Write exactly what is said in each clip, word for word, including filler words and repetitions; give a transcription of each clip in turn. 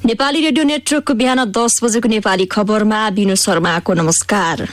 Nepali radio नेटवर्कको बिहान दस बजेको नेपाली खबरमा बिनु शर्माको नमस्कार।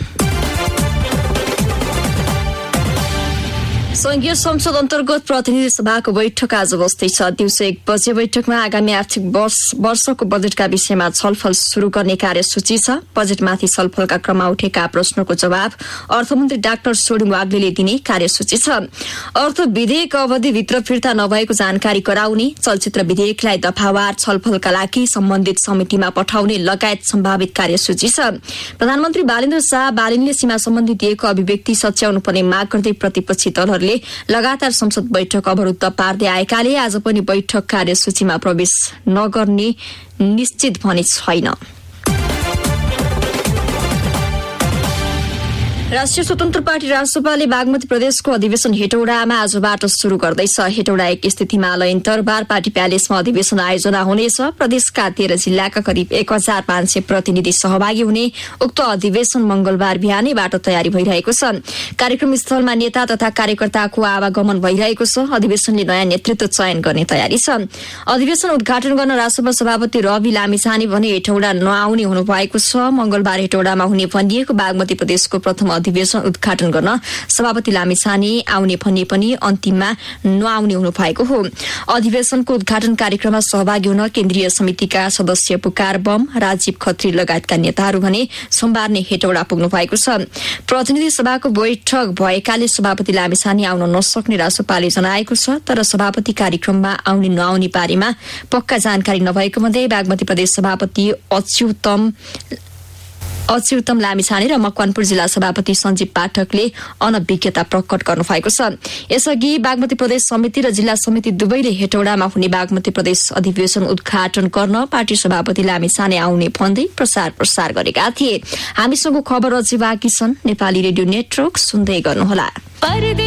संघीय संसद अन्तर्गत प्रतिनिधि सभाको बैठक आज बस्दैछ। दिउँसो एक बजे बैठकमा आगामी आर्थिक वर्ष वर्षको बजेटका विषयमा छलफल शुरू गर्ने कार्यसूची छ। बजेटमाथि छलफलका क्रममा उठेका प्रश्नको जवाब अर्थमन्त्री डाक्टर सोडिङ वाग्लेले दिने कार्यसूची छ। अर्थ विधेयक अवधिभित्र फिर्ता नभएको जानकारी गराउने, चलचित्र विधेयकलाई दफावार छलफलका लागि सम्बन्धित समितिमा पठाउने लगायत सम्भावित कार्यसूची छ। प्रधानमन्त्री बालेन्द्र शाह बालिनले सीमा सम्बन्धी दिएको अभिव्यक्ति सच्याउनु पर्ने माग गर्दै प्रतिपक्षी दलहरूले लगातार संसद बैठक अवरुद्ध पार्दै आएकाले आज पनि बैठक कार्यसूचीमा प्रवेश नगर्ने निश्चित भने छैन। राष्ट्रिय स्वतन्त्र पार्टी राजसभाले बागमती प्रदेशको अधिवेशन हेटौडामा आजबाट शुरू गर्दैछ। हेटौडा एक स्थित हिमालयन दरबार पार्टी प्यालेसमा अधिवेशन आयोजना हुनेछ। प्रदेशका तेह्र जिल्लाका करिब एक हजार पाँच सय प्रतिनिधि सहभागी हुने उक्त अधिवेशन मंगलबार बिहानैबाट तयारी भइरहेको छ। कार्यक्रम स्थलमा नेता तथा कार्यकर्ताको आवागमन भइरहेको छ। अधिवेशनले नयाँ नेतृत्व चयन गर्ने तयारी छ। अधिवेशन उद्घाटन गर्न राजसभा सभापति रवि लामिछाने भने हेटौडा नआउने हुनुभएको छ। मंगलबार हेटौडामा हुने भनिएको बागमती प्रदेशको प्रथम अधिवेशन उद्घाटन गर्न सभापति लामिछाने आउने भन्ने पनि अन्तिममा नआउने हुनु भएको हो। अधिवेशनको उद्घाटन कार्यक्रममा सहभागी हुन केन्द्रीय समितिका सदस्य पुकार बम, राजीव खत्री लगायतका नेताहरू भने सोमबार नै हेटौडा पुग्नु भएको छ। प्रतिनिधि सभाको बैठक भएकाले सभापति लामिछाने आउन नसक्ने राजसभाले जनाएको छ। तर सभापति कार्यक्रममा आउने नआउने बारेमा पक्का जानकारी नभएको भन्दै बागमती प्रदेश सभापति अच्युतम अच्युतम लामिछाने र मकवानपुर जिल्ला सभापति सञ्जीव पाठकले अनभिज्ञता प्रकट गर्नु भएको छ। यसअघि बागमती प्रदेश समिति र जिल्ला समिति दुवैले हेटौडामा हुने बागमती प्रदेश अधिवेशन उद्घाटन गर्न पार्टी सभापति लामिछाने आउने भन्दै प्रचार प्रसार गरेका थिए। हामीसँग खबर अझै बाँकी छन्। नेपाली रेडियो नेटवर्क सुन्दै गर्नुहोला।